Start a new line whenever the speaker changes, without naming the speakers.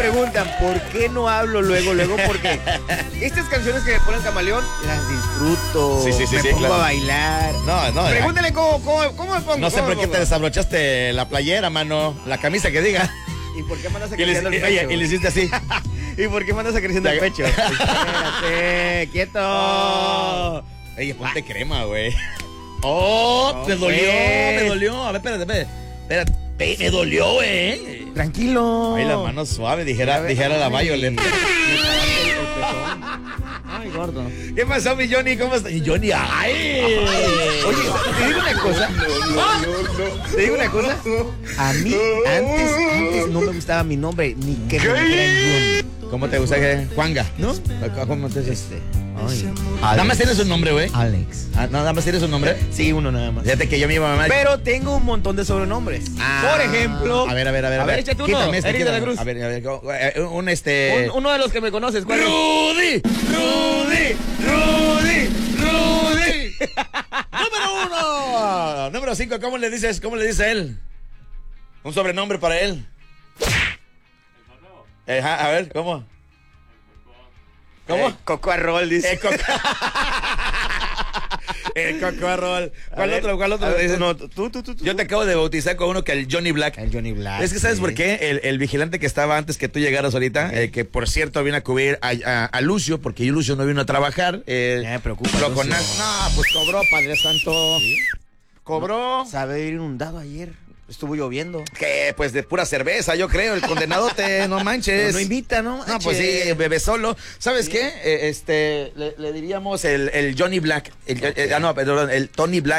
preguntan por qué no hablo luego, porque estas canciones que me pone el Camaleón las disfruto.
Sí,
me pongo
claro.
a bailar.
No.
Pregúntale cómo me pongo.
No sé por qué te desabrochaste la playera, mano. La camisa que diga.
¿Y por qué me andas
Y le,
acariciando el pecho?
y le hiciste así.
¿Y por qué me andas acariciando el pecho? Espérate, quieto.
Ey, ponte crema, güey. Oh,
No,
me dolió,
pues.
me dolió. A ver, espérate. Me dolió, güey.
Tranquilo.
Ay, la mano suave, dijera la Violet.
Ay, gordo.
¿Qué pasó, mi Johnny? ¿Cómo estás? Y Johnny, ay.
Oye, te digo una cosa. Te digo una cosa. A mí, antes no me gustaba mi nombre, ni que me dijeran Johnny.
¿Cómo te gusta que Juanga?
¿No?
¿Cómo te dices?
Ay,
Nada más tienes un nombre, güey.
Alex.
Nada más tienes un nombre.
Sí, uno nada más.
Fíjate que yo mi mamá.
Pero tengo un montón de sobrenombres. Por ejemplo.
A ver.
A ver, échate uno.
Quítame
Eric de la Cruz.
A ver,
Uno de los que me conoces. ¿Cuál es?
Rudy. Número 1. Número 5, ¿cómo le dices? ¿Cómo le dice él? Un sobrenombre para él. A ver, ¿cómo? ¿Cómo?
Coco Arrol, dice.
El Coco Arrol. ¿Cuál
A
otro?
ver,
Dice,
no, tú.
Yo te acabo de bautizar con uno que el Johnny Black.
El Johnny Black.
Es que ¿sabes
sí.
por qué? El vigilante que estaba antes que tú llegaras ahorita, que por cierto viene a cubrir a Lucio, porque Lucio no vino a trabajar.
Ya me preocupa,
No,
Lucio.
pues cobró, Padre Santo.
¿Sí?
Cobró.
Sabe ir inundado ayer. Estuvo lloviendo.
Que pues de pura cerveza, yo creo, el condenadote, no manches.
Pero no invita, ¿no?
No, pues sí, bebé solo. ¿Sabes qué? Le diríamos el Johnny Black. Perdón, el Tony Black.